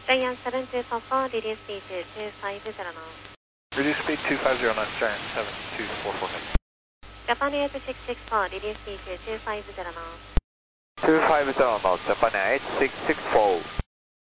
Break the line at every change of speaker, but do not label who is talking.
Giant 7244, reduce speed to 2500 knots.
Reduce speed 2509, Giant 7244.
Japan Air 2664, reduce speed to 250 knots.
250 knots, Japan Air 8664.